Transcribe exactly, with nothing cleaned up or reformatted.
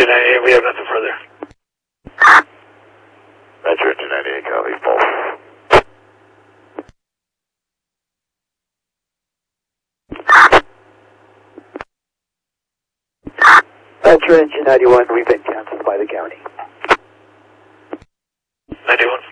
two ninety-eight, we have nothing further. Metro two ninety-eight, copy, Pulse. Metro two ninety-one, we've been canceled by the county. ninety-one.